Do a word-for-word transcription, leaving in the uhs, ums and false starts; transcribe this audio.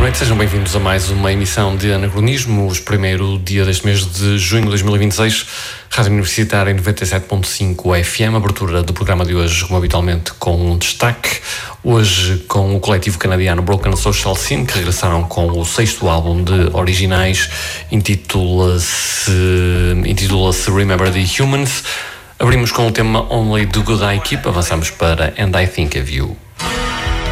noite, sejam bem-vindos a mais uma emissão de Anacronismos, primeiro dia deste mês de junho de dois mil e vinte e seis, Rádio Universitária em noventa e sete ponto cinco F M, abertura do programa de hoje, como habitualmente, com um destaque, hoje com o coletivo canadiano Broken Social Scene, que regressaram com o sexto álbum de originais, intitula-se, intitula-se Remember the Humans. Abrimos com o tema Only the Good I Keep, avançamos para And I Think of You.